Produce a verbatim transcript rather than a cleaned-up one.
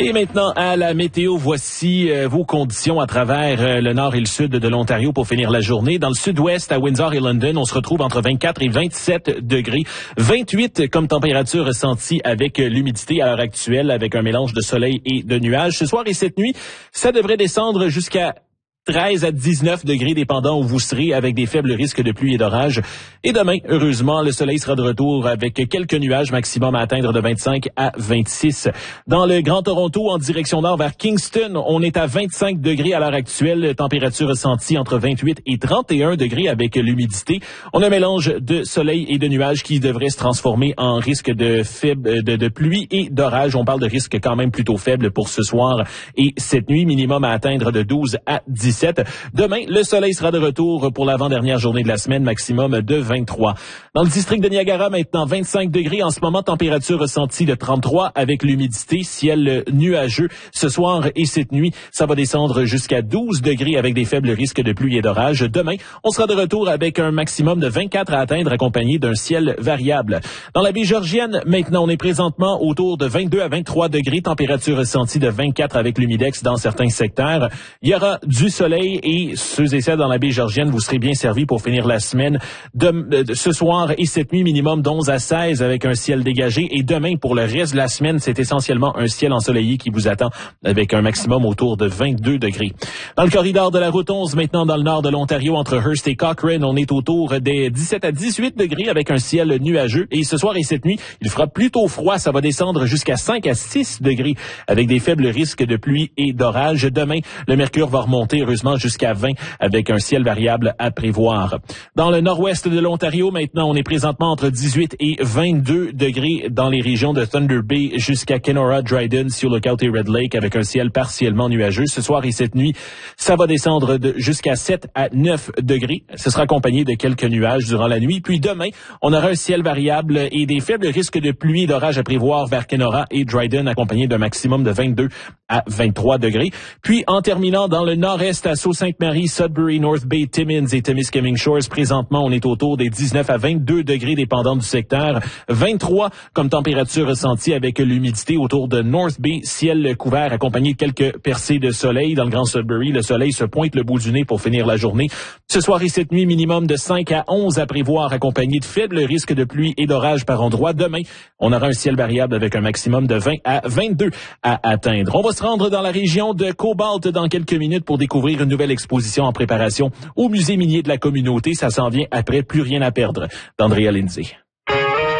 Et maintenant, à la météo, voici euh, vos conditions à travers euh, le nord et le sud de l'Ontario pour finir la journée. Dans le sud-ouest, à Windsor et London, on se retrouve entre vingt-quatre et vingt-sept degrés. vingt-huit comme température ressentie avec euh, l'humidité à l'heure actuelle, avec un mélange de soleil et de nuages. Ce soir et cette nuit, ça devrait descendre jusqu'à treize à dix-neuf degrés, dépendant où vous serez, avec des faibles risques de pluie et d'orage. Et demain, heureusement, le soleil sera de retour avec quelques nuages, maximum à atteindre de vingt-cinq à vingt-six. Dans le Grand Toronto, en direction nord vers Kingston, on est à vingt-cinq degrés à l'heure actuelle, température ressentie entre vingt-huit et trente et un degrés avec l'humidité. On a un mélange de soleil et de nuages qui devrait se transformer en risque de, faible, de, de pluie et d'orage. On parle de risque quand même plutôt faible pour ce soir et cette nuit, minimum à atteindre de douze à dix-sept. Demain, le soleil sera de retour pour l'avant-dernière journée de la semaine, maximum de vingt-trois. Dans le district de Niagara, maintenant vingt-cinq degrés. En ce moment, température ressentie de trente-trois avec l'humidité, ciel nuageux. Ce soir et cette nuit, ça va descendre jusqu'à douze degrés avec des faibles risques de pluie et d'orage. Demain, on sera de retour avec un maximum de vingt-quatre à atteindre, accompagné d'un ciel variable. Dans la baie Georgienne, maintenant, on est présentement autour de vingt-deux à vingt-trois degrés, température ressentie de vingt-quatre avec l'humidex dans certains secteurs. Il y aura du soleil et ceux et celles dans la baie Georgienne, vous serez bien servis pour finir la semaine de, de ce soir et cette nuit, minimum d'onze à seize avec un ciel dégagé. Et demain, pour le reste de la semaine, c'est essentiellement un ciel ensoleillé qui vous attend avec un maximum autour de vingt-deux degrés. Dans le corridor de la route onze, maintenant dans le nord de l'Ontario, entre Hearst et Cochrane, on est autour des dix-sept à dix-huit degrés avec un ciel nuageux. Et ce soir et cette nuit, il fera plutôt froid. Ça va descendre jusqu'à cinq à six degrés avec des faibles risques de pluie et d'orage. Demain, le mercure va remonter heureusement jusqu'à vingt avec un ciel variable à prévoir. Dans le nord-ouest de l'Ontario, maintenant, on est présentement entre dix-huit et vingt-deux degrés dans les régions de Thunder Bay jusqu'à Kenora, Dryden, Sioux Lookout et Red Lake avec un ciel partiellement nuageux. Ce soir et cette nuit, ça va descendre de jusqu'à sept à neuf degrés. Ce sera accompagné de quelques nuages durant la nuit. Puis demain, on aura un ciel variable et des faibles risques de pluie et d'orage à prévoir vers Kenora et Dryden, accompagné d'un maximum de vingt-deux à vingt-trois degrés. Puis en terminant dans le nord-est à Sault-Sainte-Marie, Sudbury, North Bay, Timmins et Temiskaming Shores, présentement, on est autour des dix-neuf à vingt-deux degrés dépendant du secteur. vingt-trois comme température ressentie avec l'humidité autour de North Bay, ciel couvert accompagné de quelques percées de soleil. Dans le Grand Sudbury, le soleil se pointe le bout du nez pour finir la journée. Ce soir et cette nuit, minimum de cinq à onze à prévoir, accompagné de faibles risques de pluie et d'orage par endroits. Demain, on aura un ciel variable avec un maximum de vingt à vingt-deux à atteindre. On va se rendre dans la région de Cobalt dans quelques minutes pour découvrir une nouvelle exposition en préparation au Musée minier de la communauté. Ça s'en vient après Plus rien à perdre d'Andrea Lindsay.